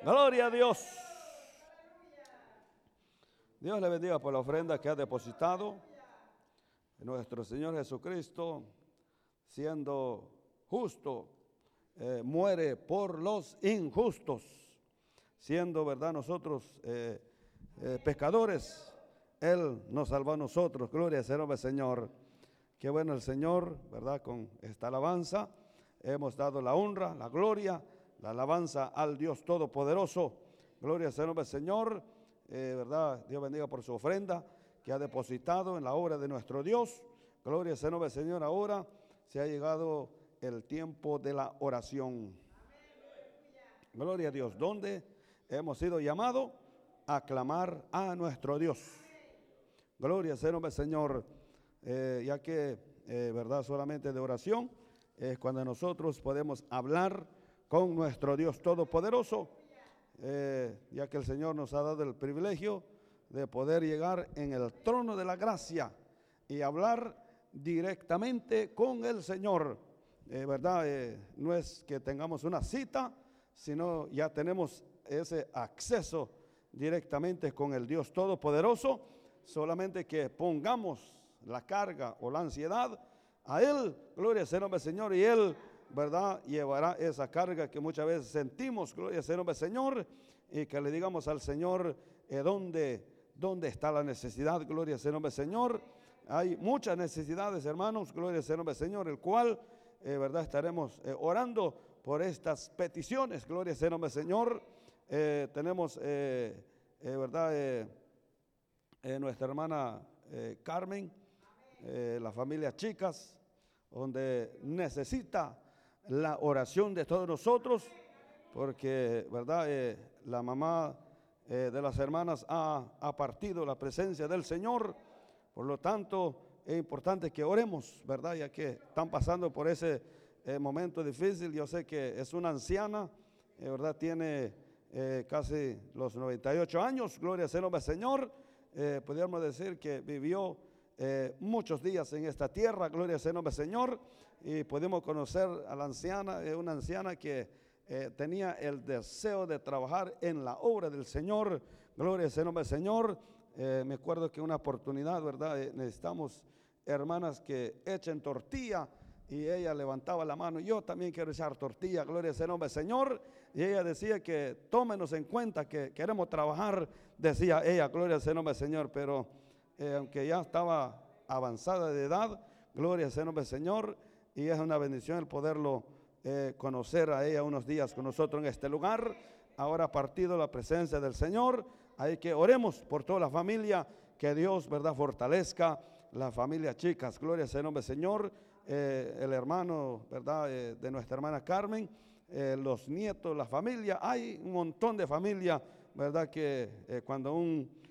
Gloria a Dios. Dios le bendiga por la ofrenda que ha depositado. Nuestro Señor Jesucristo, siendo justo, muere por los injustos. Siendo, verdad, nosotros pecadores, Él nos salvó a nosotros. Gloria sea el nombre del Señor. Qué bueno el Señor, verdad, con esta alabanza hemos dado la honra, la gloria, la alabanza al Dios Todopoderoso. Gloria sea el nombre del Señor. Verdad, Dios bendiga por su ofrenda que ha depositado en la obra de nuestro Dios. Gloria sea el nombre del Señor. Ahora se ha llegado el tiempo de la oración. Gloria a Dios, donde hemos sido llamados a clamar a nuestro Dios. Gloria sea el nombre del Señor. Ya que, verdad, solamente de oración es cuando nosotros podemos hablar con nuestro Dios Todopoderoso, ya que el Señor nos ha dado el privilegio de poder llegar en el trono de la gracia y hablar directamente con el Señor, verdad, no es que tengamos una cita, sino ya tenemos ese acceso directamente con el Dios Todopoderoso, solamente que pongamos la carga o la ansiedad a Él. Gloria sea el nombre del Señor, y Él, verdad, llevará esa carga que muchas veces sentimos. Gloria sea el nombre del Señor, y que le digamos al Señor ¿dónde está la necesidad? Gloria sea el nombre del Señor. Hay muchas necesidades, hermanos, gloria sea el nombre del Señor, el cual, verdad, estaremos orando por estas peticiones. Gloria sea el nombre del Señor. Tenemos, verdad, nuestra hermana Carmen, la familia Chicas, donde necesita la oración de todos nosotros, porque, verdad, la mamá de las hermanas ha partido la presencia del Señor. Por lo tanto, es importante que oremos, verdad, ya que están pasando por ese momento difícil. Yo sé que es una anciana, verdad, tiene casi los 98 años, gloria sea el nombre del Señor. Podríamos decir que vivió muchos días en esta tierra, gloria sea el nombre del Señor, y podemos conocer a la anciana, una anciana que tenía el deseo de trabajar en la obra del Señor. Gloria sea el nombre del Señor. Me acuerdo que una oportunidad, verdad, necesitamos hermanas que echen tortilla, y ella levantaba la mano: yo también quiero echar tortilla, gloria sea el nombre del Señor. Y ella decía que tómenos en cuenta que queremos trabajar, decía ella, gloria sea el nombre del Señor. Pero aunque ya estaba avanzada de edad, gloria sea el nombre del Señor, y es una bendición el poderlo conocer a ella unos días con nosotros en este lugar. Ahora ha partido la presencia del Señor. Hay que oremos por toda la familia, que Dios, verdad, fortalezca la familia Chicas, gloria sea el nombre del Señor. El hermano, verdad, de nuestra hermana Carmen, los nietos, la familia, hay un montón de familia, verdad, que cuando un